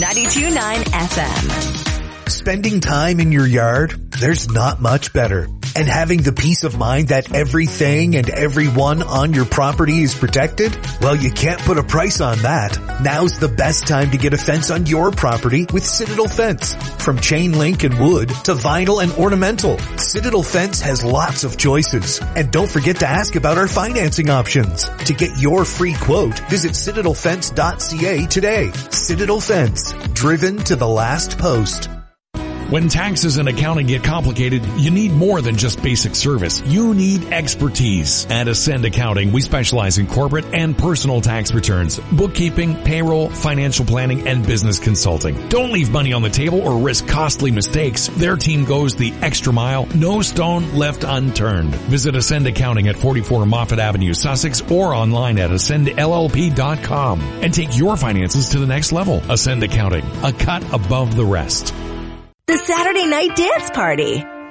92.9 FM. Spending time in your yard, there's not much better. And having the peace of mind that everything and everyone on your property is protected? Well, you can't put a price on that. Now's the best time to get a fence on your property with Citadel Fence. From chain link and wood to vinyl and ornamental, Citadel Fence has lots of choices. And don't forget to ask about our financing options. To get your free quote, visit citadelfence.ca today. Citadel Fence, driven to the last post. When taxes and accounting get complicated, you need more than just basic service. You need expertise. At Ascend Accounting, we specialize in corporate and personal tax returns, bookkeeping, payroll, financial planning, and business consulting. Don't leave money on the table or risk costly mistakes. Their team goes the extra mile, no stone left unturned. Visit Ascend Accounting at 44 Moffat Avenue, Sussex, or online at ascendllp.com and take your finances to the next level. Ascend Accounting, a cut above the rest. The Saturday Night Dance Party.